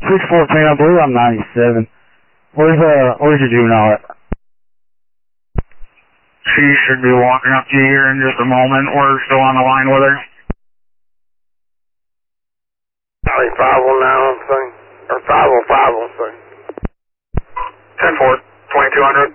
614, I believe I'm 97. Where's your juvenile at? She should be walking up to you here in just a moment. We're still on the line with her. 509 on thing, or 505 on thing. 10-4, 2200.